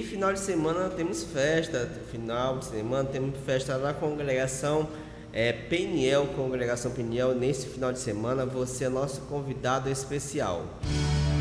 final de semana temos festa, final de semana temos festa na congregação Peniel, congregação Peniel. Nesse final de semana você é nosso convidado especial.